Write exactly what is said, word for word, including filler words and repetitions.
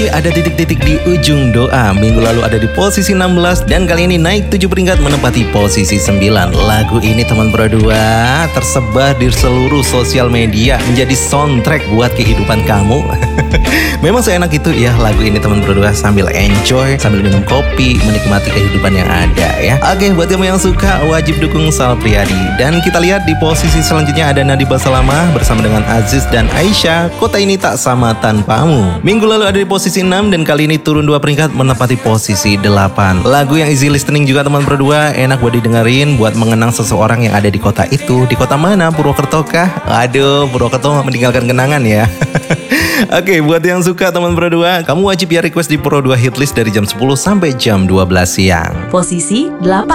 lagi ada titik-titik di ujung doa. Minggu lalu ada di posisi enam belas dan kali ini naik tujuh peringkat menempati posisi sembilan. Lagu ini teman berdua tersebar di seluruh sosial media menjadi soundtrack buat kehidupan kamu. Memang seenak itu ya lagu ini teman berdua, sambil enjoy, sambil minum kopi, menikmati kehidupan yang ada ya. Oke, buat kamu yang suka wajib dukung Sal Priadi. Dan kita lihat di posisi selanjutnya ada Nadiba Salamah bersama dengan Aziz dan Aisyah, Kota Ini Tak Sama Tanpamu. Minggu lalu ada di posisi enam dan kali ini turun dua peringkat menempati posisi delapan. Lagu yang easy listening juga teman berdua, enak buat didengerin buat mengenang seseorang yang ada di kota itu. Di kota mana? Purwokerto kah? Aduh, Purwokerto meninggalkan kenangan ya. Oke, buat yang suka teman berdua, kamu wajib ya request di Pro dua Hitlist dari jam sepuluh sampai jam dua belas siang. Posisi delapan.